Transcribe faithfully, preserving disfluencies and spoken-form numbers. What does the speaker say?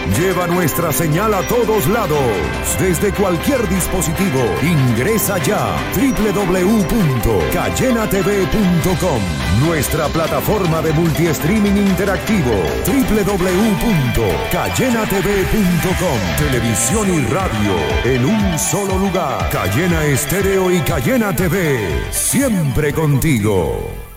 Lleva nuestra señal a todos lados. Desde cualquier dispositivo. Ingresa ya. doble u doble u doble u punto cadena t v punto com. Nuestra plataforma de multi-streaming interactivo. doble u doble u doble u punto cadena t v punto com. Televisión y radio en un solo lugar. Cayena Estéreo y Cayena T V. Siempre contigo.